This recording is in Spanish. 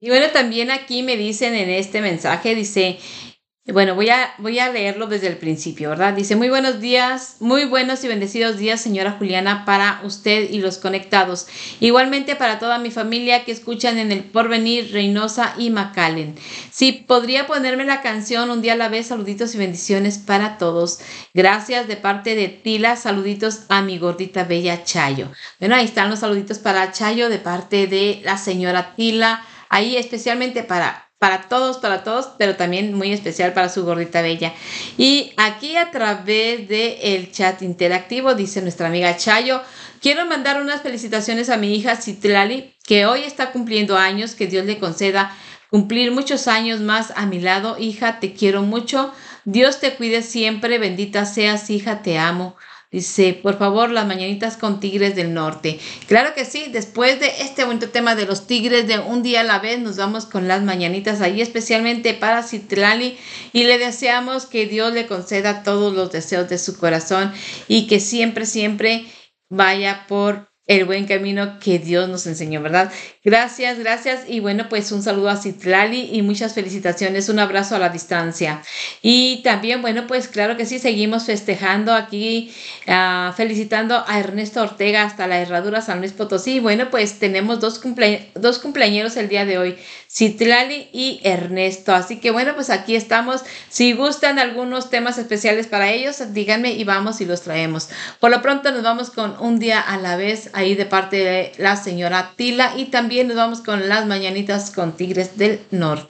Y bueno, también aquí me dicen en este mensaje, dice, bueno, voy a leerlo desde el principio, ¿verdad? Dice, muy buenos días, muy buenos y bendecidos días, señora Juliana, para usted y los conectados. Igualmente para toda mi familia que escuchan en El Porvenir, Reynosa y McAllen. Si podría ponerme la canción Un día a la vez, saluditos y bendiciones para todos. Gracias de parte de Tila, saluditos a mi gordita bella Chayo. Bueno, ahí están los saluditos para Chayo de parte de la señora Tila. Ahí especialmente para todos, pero también muy especial para su gordita bella. Y aquí a través del chat interactivo, dice nuestra amiga Chayo, quiero mandar unas felicitaciones a mi hija Citlali, que hoy está cumpliendo años, que Dios le conceda cumplir muchos años más a mi lado. Hija, te quiero mucho. Dios te cuide siempre. Bendita seas, hija, te amo. Dice, por favor, las mañanitas con Tigres del Norte. Claro que sí, después de este bonito tema de los tigres de un día a la vez, nos vamos con las mañanitas ahí, especialmente para Citlali, y le deseamos que Dios le conceda todos los deseos de su corazón y que siempre, siempre vaya por el buen camino que Dios nos enseñó, ¿verdad? Gracias, gracias. Y bueno, pues un saludo a Citlali y muchas felicitaciones, un abrazo a la distancia. Y también, bueno, pues claro que sí, seguimos festejando aquí, felicitando a Ernesto Ortega hasta la Herradura San Luis Potosí. Bueno, pues tenemos dos cumpleañeros el día de hoy, Citlali y Ernesto. Así que bueno, pues aquí estamos. Si gustan algunos temas especiales para ellos, díganme y vamos y los traemos. Por lo pronto nos vamos con Un día a la vez, ahí de parte de la señora Tila, y también nos vamos con las mañanitas con Tigres del Norte.